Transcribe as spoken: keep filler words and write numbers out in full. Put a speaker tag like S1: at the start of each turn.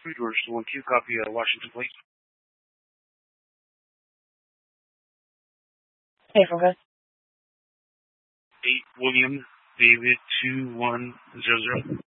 S1: Three doors to one Q, copy uh, Washington, please.
S2: Hey, from good.
S1: Eight William David two one zero zero.